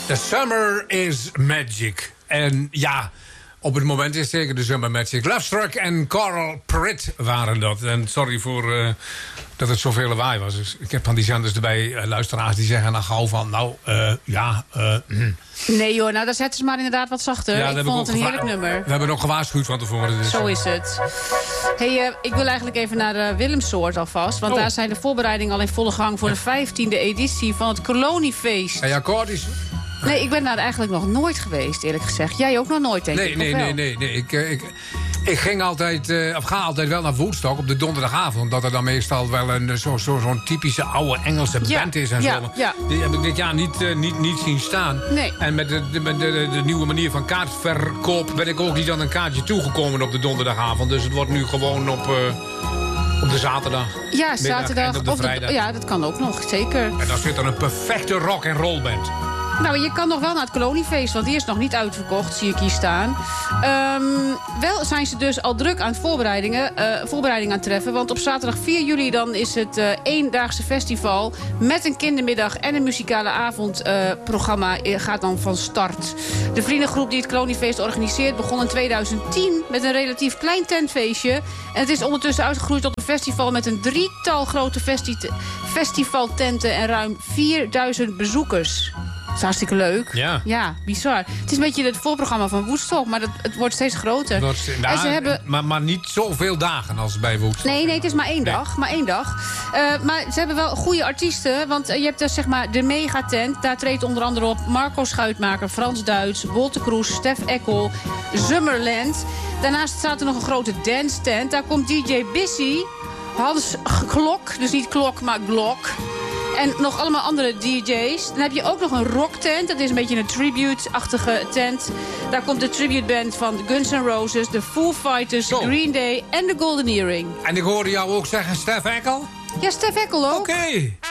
The summer is magic. En ja, op het moment is zeker de summer magic. Lovestruck en Coral Pritt waren dat. En sorry voor dat het zoveel lawaai was. Dus ik heb van die zenders erbij, luisteraars die zeggen dan gauw van... Nee joh, nou dan zetten ze maar inderdaad wat zachter. Ja, ik vond het een heerlijk nummer. We hebben ook gewaarschuwd van tevoren. Dus. Zo is het. Hey, ik wil eigenlijk even naar Willemsoord alvast. Want daar zijn de voorbereidingen al in volle gang... voor de 15e editie van het Koloniefeest. En ja, Cordis? Nee, ik ben daar eigenlijk nog nooit geweest, eerlijk gezegd. Jij ook nog nooit, denk ik, Nee. Ik ging altijd, ga altijd wel naar Woodstock op de donderdagavond. Omdat er dan meestal wel zo'n typische oude Engelse band is en zo. Ja. Die heb ik dit jaar niet zien staan. Nee. En met de nieuwe manier van kaartverkoop ben ik ook niet aan een kaartje toegekomen op de donderdagavond. Dus het wordt nu gewoon op de zaterdag. Ja, zaterdag. En op de vrijdag. Ja, dat kan ook nog, zeker. En dan zit er een perfecte rock and roll band. Nou, je kan nog wel naar het Koloniefeest, want die is nog niet uitverkocht, zie ik hier staan. Wel zijn ze dus al druk aan het voorbereiding aan het treffen. Want op zaterdag 4 juli dan is het eendaagse festival... met een kindermiddag en een muzikale avondprogramma gaat dan van start. De vriendengroep die het Koloniefeest organiseert begon in 2010... met een relatief klein tentfeestje. En het is ondertussen uitgegroeid tot een festival... met een 3-tal grote festivaltenten en ruim 4000 bezoekers. Dat is hartstikke leuk. Ja, bizar. Het is een beetje het voorprogramma van Woodstock, maar het wordt steeds groter. En ze hebben... maar niet zoveel dagen als bij Woodstock. Nee, het is maar één dag. Maar één dag. Maar ze hebben wel goede artiesten, want je hebt dus zeg maar de megatent. Daar treedt onder andere op Marco Schuitmaker, Frans Duits, Wolter Kroes, Stef Eckel, Summerland. Daarnaast staat er nog een grote dance tent. Daar komt DJ Bissy, Hans Klok, dus niet klok, maar Glok. En nog allemaal andere DJ's. Dan heb je ook nog een rocktent. Dat is een beetje een tribute-achtige tent. Daar komt de tributeband van Guns N' Roses, de Foo Fighters, Green Day en de Golden Earring. En ik hoorde jou ook zeggen Stef Eckel? Ja, Stef Eckel ook. Oké.